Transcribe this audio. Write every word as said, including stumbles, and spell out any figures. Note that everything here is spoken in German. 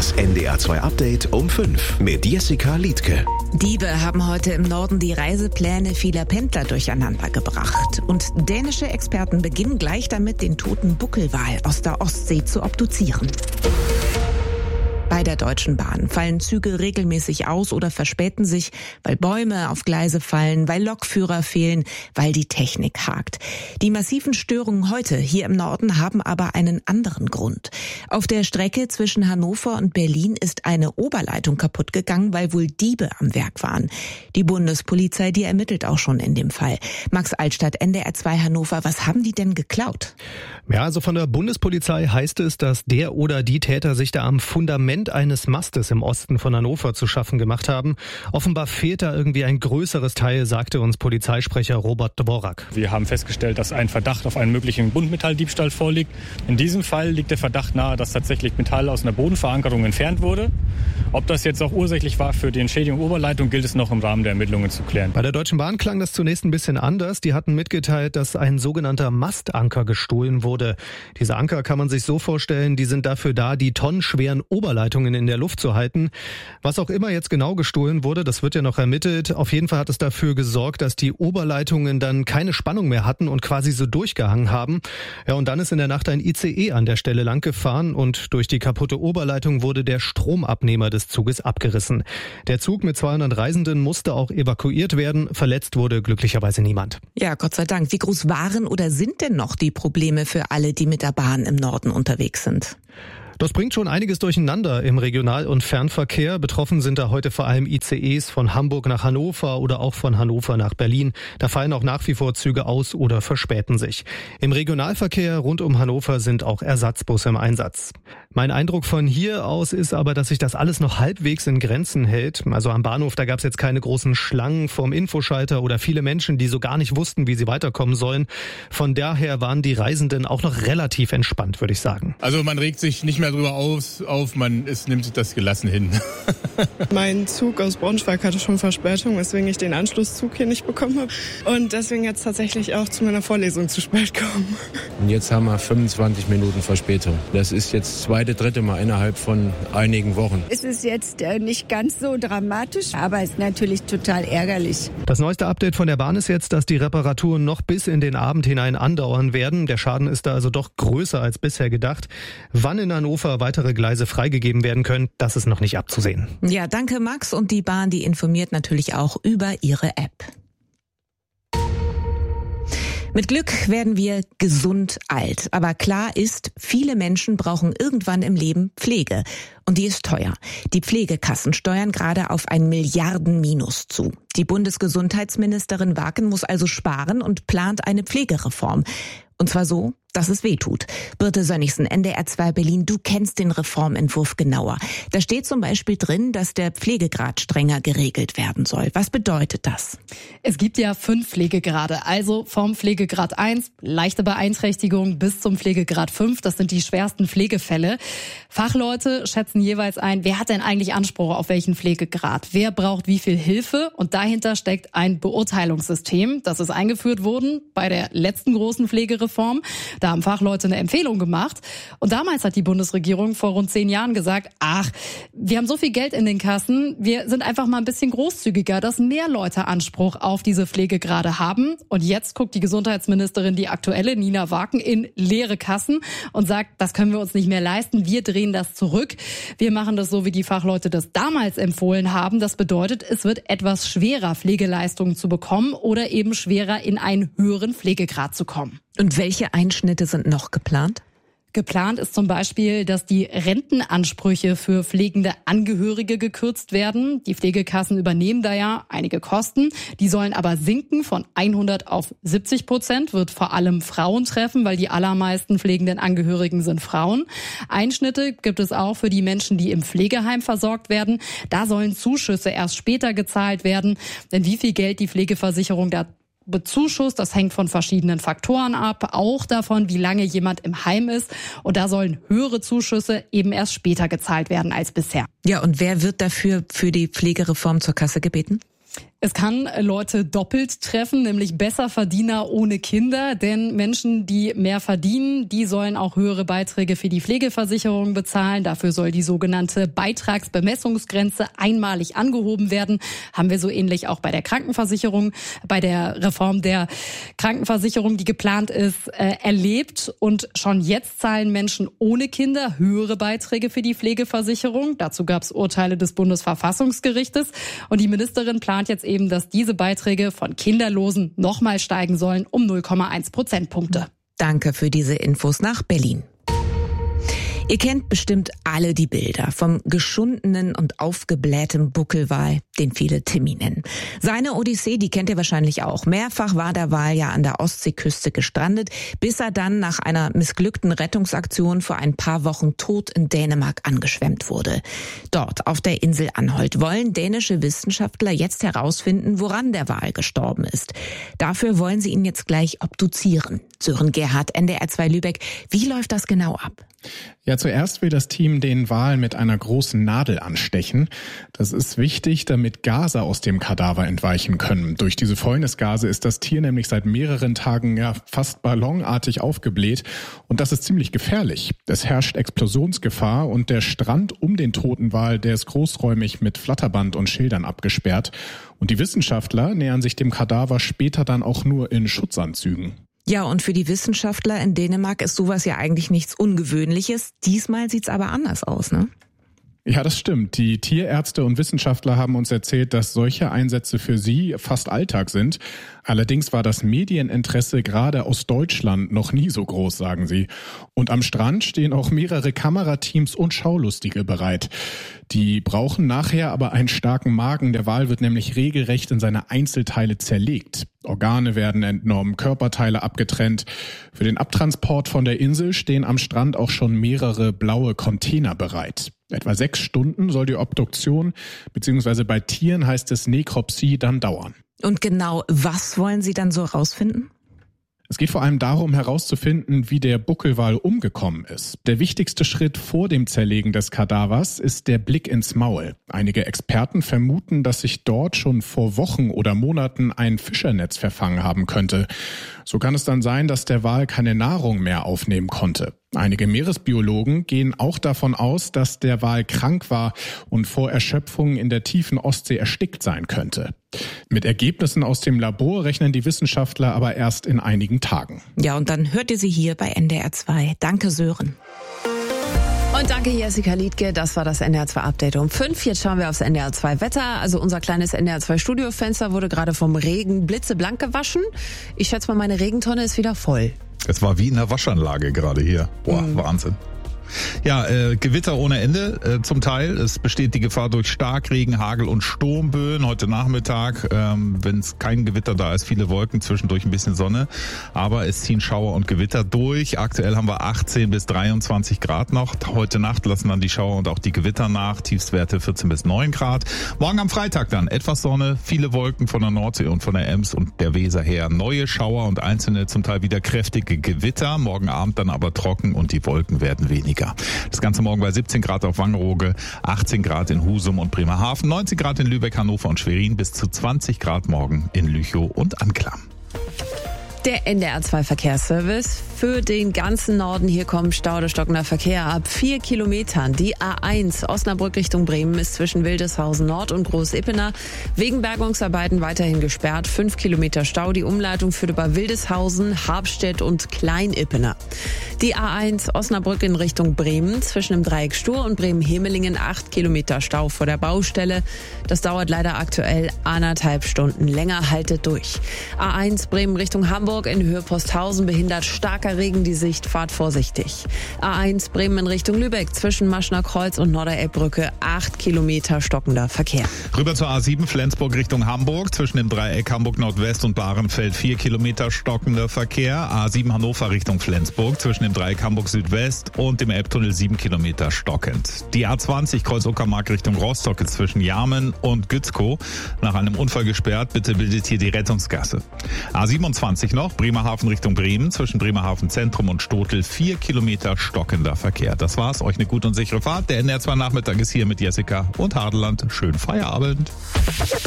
Das N D R zwei Update um fünf mit Jessica Liedtke. Diebe haben heute im Norden die Reisepläne vieler Pendler durcheinander gebracht. Und dänische Experten beginnen gleich damit, den toten Buckelwal aus der Ostsee zu obduzieren. Bei der Deutschen Bahn fallen Züge regelmäßig aus oder verspäten sich, weil Bäume auf Gleise fallen, weil Lokführer fehlen, weil die Technik hakt. Die massiven Störungen heute hier im Norden haben aber einen anderen Grund. Auf der Strecke zwischen Hannover und Berlin ist eine Oberleitung kaputt gegangen, weil wohl Diebe am Werk waren. Die Bundespolizei, die ermittelt auch schon in dem Fall. Max Altstadt, N D R zwei Hannover, was haben die denn geklaut? Ja, also von der Bundespolizei heißt es, dass der oder die Täter sich da am Fundament eines Mastes im Osten von Hannover zu schaffen gemacht haben. Offenbar fehlt da irgendwie ein größeres Teil, sagte uns Polizeisprecher Robert Dvorak. Wir haben festgestellt, dass ein Verdacht auf einen möglichen Buntmetalldiebstahl vorliegt. In diesem Fall liegt der Verdacht nahe, dass tatsächlich Metall aus einer Bodenverankerung entfernt wurde. Ob das jetzt auch ursächlich war für die Entschädigung Oberleitung, gilt es noch im Rahmen der Ermittlungen zu klären. Bei der Deutschen Bahn klang das zunächst ein bisschen anders. Die hatten mitgeteilt, dass ein sogenannter Mastanker gestohlen wurde. Diese Anker kann man sich so vorstellen, die sind dafür da, die tonnenschweren Oberleitungen in der Luft zu halten. Was auch immer jetzt genau gestohlen wurde, das wird ja noch ermittelt. Auf jeden Fall hat es dafür gesorgt, dass die Oberleitungen dann keine Spannung mehr hatten und quasi so durchgehangen haben. Ja, und dann ist in der Nacht ein I C E an der Stelle lang gefahren und durch die kaputte Oberleitung wurde der Stromabnehmer des Zuges abgerissen. Der Zug mit zweihundert Reisenden musste auch evakuiert werden. Verletzt wurde glücklicherweise niemand. Ja, Gott sei Dank. Wie groß waren oder sind denn noch die Probleme für alle, die mit der Bahn im Norden unterwegs sind? Das bringt schon einiges durcheinander im Regional- und Fernverkehr. Betroffen sind da heute vor allem I C Es von Hamburg nach Hannover oder auch von Hannover nach Berlin. Da fallen auch nach wie vor Züge aus oder verspäten sich. Im Regionalverkehr rund um Hannover sind auch Ersatzbusse im Einsatz. Mein Eindruck von hier aus ist aber, dass sich das alles noch halbwegs in Grenzen hält. Also am Bahnhof, da gab es jetzt keine großen Schlangen vorm Infoschalter oder viele Menschen, die so gar nicht wussten, wie sie weiterkommen sollen. Von daher waren die Reisenden auch noch relativ entspannt, würde ich sagen. Also man regt sich nicht mehr drüber auf, auf man ist, nimmt sich das gelassen hin. Mein Zug aus Braunschweig hatte schon Verspätung, weswegen ich den Anschlusszug hier nicht bekommen habe. Und deswegen jetzt tatsächlich auch zu meiner Vorlesung zu spät kommen. Und jetzt haben wir fünfundzwanzig Minuten Verspätung. Das ist jetzt zweite, dritte Mal innerhalb von einigen Wochen. Es ist jetzt äh, nicht ganz so dramatisch, aber es ist natürlich total ärgerlich. Das neueste Update von der Bahn ist jetzt, dass die Reparaturen noch bis in den Abend hinein andauern werden. Der Schaden ist da also doch größer als bisher gedacht. Wann in Hannover weitere Gleise freigegeben werden können, das ist noch nicht abzusehen. Ja, danke Max. Und die Bahn, die informiert natürlich auch über ihre App. Mit Glück werden wir gesund alt. Aber klar ist, viele Menschen brauchen irgendwann im Leben Pflege. Und die ist teuer. Die Pflegekassen steuern gerade auf ein Milliardenminus zu. Die Bundesgesundheitsministerin Waken muss also sparen und plant eine Pflegereform. Und zwar so, dass es weh tut. Birte Sönnigsen, N D R zwei Berlin, du kennst den Reformentwurf genauer. Da steht zum Beispiel drin, dass der Pflegegrad strenger geregelt werden soll. Was bedeutet das? Es gibt ja fünf Pflegegrade, also vom Pflegegrad eins, leichte Beeinträchtigung, bis zum Pflegegrad fünf. Das sind die schwersten Pflegefälle. Fachleute schätzen jeweils ein, wer hat denn eigentlich Anspruch auf welchen Pflegegrad? Wer braucht wie viel Hilfe? Und dahinter steckt ein Beurteilungssystem. Das ist eingeführt worden bei der letzten großen Pflegereform. Da haben Fachleute eine Empfehlung gemacht. Und damals hat die Bundesregierung vor rund zehn Jahren gesagt, ach, wir haben so viel Geld in den Kassen, wir sind einfach mal ein bisschen großzügiger, dass mehr Leute Anspruch auf diese Pflegegrade haben. Und jetzt guckt die Gesundheitsministerin, die aktuelle, Nina Waken, in leere Kassen und sagt, das können wir uns nicht mehr leisten, wir drehen das zurück. Wir machen das so, wie die Fachleute das damals empfohlen haben. Das bedeutet, es wird etwas schwerer, Pflegeleistungen zu bekommen oder eben schwerer, in einen höheren Pflegegrad zu kommen. Und welche Einschnitte sind noch geplant? Geplant ist zum Beispiel, dass die Rentenansprüche für pflegende Angehörige gekürzt werden. Die Pflegekassen übernehmen da ja einige Kosten. Die sollen aber sinken von hundert auf siebzig Prozent, wird vor allem Frauen treffen, weil die allermeisten pflegenden Angehörigen sind Frauen. Einschnitte gibt es auch für die Menschen, die im Pflegeheim versorgt werden. Da sollen Zuschüsse erst später gezahlt werden. Denn wie viel Geld die Pflegeversicherung da bezuschusst, das hängt von verschiedenen Faktoren ab, auch davon, wie lange jemand im Heim ist. Und da sollen höhere Zuschüsse eben erst später gezahlt werden als bisher. Ja, und wer wird dafür für die Pflegereform zur Kasse gebeten? Es kann Leute doppelt treffen, nämlich Besserverdiener ohne Kinder. Denn Menschen, die mehr verdienen, die sollen auch höhere Beiträge für die Pflegeversicherung bezahlen. Dafür soll die sogenannte Beitragsbemessungsgrenze einmalig angehoben werden. Haben wir so ähnlich auch bei der Krankenversicherung, bei der Reform der Krankenversicherung, die geplant ist, äh, erlebt. Und schon jetzt zahlen Menschen ohne Kinder höhere Beiträge für die Pflegeversicherung. Dazu gab es Urteile des Bundesverfassungsgerichtes. Und die Ministerin plant jetzt eben, dass diese Beiträge von Kinderlosen nochmal steigen sollen um null Komma eins Prozentpunkte. Danke für diese Infos nach Berlin. Ihr kennt bestimmt alle die Bilder vom geschundenen und aufgeblähten Buckelwal, den viele Timmy nennen. Seine Odyssee, die kennt ihr wahrscheinlich auch. Mehrfach war der Wal ja an der Ostseeküste gestrandet, bis er dann nach einer missglückten Rettungsaktion vor ein paar Wochen tot in Dänemark angeschwemmt wurde. Dort auf der Insel Anholt wollen dänische Wissenschaftler jetzt herausfinden, woran der Wal gestorben ist. Dafür wollen sie ihn jetzt gleich obduzieren. Sören Gerhardt, N D R zwei Lübeck. Wie läuft das genau ab? Ja, zuerst will das Team den Wal mit einer großen Nadel anstechen. Das ist wichtig, damit Gase aus dem Kadaver entweichen können. Durch diese Fäulnisgase ist das Tier nämlich seit mehreren Tagen ja fast ballonartig aufgebläht. Und das ist ziemlich gefährlich. Es herrscht Explosionsgefahr und der Strand um den toten Wal, der ist großräumig mit Flatterband und Schildern abgesperrt. Und die Wissenschaftler nähern sich dem Kadaver später dann auch nur in Schutzanzügen. Ja, und für die Wissenschaftler in Dänemark ist sowas ja eigentlich nichts Ungewöhnliches. Diesmal sieht's aber anders aus, ne? Ja, das stimmt. Die Tierärzte und Wissenschaftler haben uns erzählt, dass solche Einsätze für sie fast Alltag sind. Allerdings war das Medieninteresse gerade aus Deutschland noch nie so groß, sagen sie. Und am Strand stehen auch mehrere Kamerateams und Schaulustige bereit. Die brauchen nachher aber einen starken Magen. Der Wal wird nämlich regelrecht in seine Einzelteile zerlegt. Organe werden entnommen, Körperteile abgetrennt. Für den Abtransport von der Insel stehen am Strand auch schon mehrere blaue Container bereit. Etwa sechs Stunden soll die Obduktion, beziehungsweise bei Tieren heißt es Nekropsie, dann dauern. Und genau was wollen Sie dann so rausfinden? Es geht vor allem darum, herauszufinden, wie der Buckelwal umgekommen ist. Der wichtigste Schritt vor dem Zerlegen des Kadavers ist der Blick ins Maul. Einige Experten vermuten, dass sich dort schon vor Wochen oder Monaten ein Fischernetz verfangen haben könnte. So kann es dann sein, dass der Wal keine Nahrung mehr aufnehmen konnte. Einige Meeresbiologen gehen auch davon aus, dass der Wal krank war und vor Erschöpfung in der tiefen Ostsee erstickt sein könnte. Mit Ergebnissen aus dem Labor rechnen die Wissenschaftler aber erst in einigen Tagen. Ja, und dann hört ihr sie hier bei N D R zwei. Danke, Sören. Und danke Jessica Liedtke, das war das N D R zwei Update um fünf. Jetzt schauen wir aufs N D R zwei Wetter. Also unser kleines N D R zwei Studiofenster wurde gerade vom Regen blitzeblank gewaschen. Ich schätze mal, meine Regentonne ist wieder voll. Es war wie in der Waschanlage gerade hier. Boah, mhm. Wahnsinn. Ja, äh, Gewitter ohne Ende äh, zum Teil. Es besteht die Gefahr durch Starkregen, Hagel und Sturmböen heute Nachmittag. Ähm, wenn es kein Gewitter da ist, viele Wolken, zwischendurch ein bisschen Sonne. Aber es ziehen Schauer und Gewitter durch. Aktuell haben wir achtzehn bis dreiundzwanzig Grad noch. Heute Nacht lassen dann die Schauer und auch die Gewitter nach. Tiefstwerte vierzehn bis neun Grad. Morgen am Freitag dann etwas Sonne, viele Wolken von der Nordsee und von der Ems und der Weser her. Neue Schauer und einzelne zum Teil wieder kräftige Gewitter. Morgen Abend dann aber trocken und die Wolken werden weniger. Das Ganze morgen bei siebzehn Grad auf Wangerooge, achtzehn Grad in Husum und Bremerhaven, neunzehn Grad in Lübeck, Hannover und Schwerin, bis zu zwanzig Grad morgen in Lüchow und Anklam. Der N D R zwei Verkehrsservice für den ganzen Norden. Hier kommt Stau oder stockender Verkehr ab vier Kilometern. Die A eins Osnabrück Richtung Bremen ist zwischen Wildeshausen Nord und Groß-Ippener wegen Bergungsarbeiten weiterhin gesperrt. Fünf Kilometer Stau. Die Umleitung führt über Wildeshausen, Habstedt und Klein-Ippener. Die A eins Osnabrück in Richtung Bremen zwischen dem Dreieck Stur und Bremen-Hemelingen. Acht Kilometer Stau vor der Baustelle. Das dauert leider aktuell anderthalb Stunden länger. Haltet durch. A eins Bremen Richtung Hamburg in Höhe Posthausen behindert starker Regen die Sicht. Fahrt vorsichtig. A eins Bremen in Richtung Lübeck zwischen Maschner Kreuz und Norderelbbrücke. Acht Kilometer stockender Verkehr. Rüber zur A sieben Flensburg Richtung Hamburg zwischen dem Dreieck Hamburg Nordwest und Bahrenfeld. Vier Kilometer stockender Verkehr. A sieben Hannover Richtung Flensburg zwischen dem Dreieck Hamburg Südwest und dem Elbtunnel sieben Kilometer stockend. Die A zwanzig Kreuz Uckermark Richtung Rostock ist zwischen Jarmen und Gützkow nach einem Unfall gesperrt. Bitte bildet hier die Rettungsgasse. A siebenundzwanzig noch Bremerhaven Richtung Bremen zwischen Bremerhaven Zentrum und Stotel. Vier Kilometer stockender Verkehr. Das war's. Euch eine gute und sichere Fahrt. Der N D R zwei Nachmittag ist hier mit Jessica und Hadeland. Schönen Feierabend.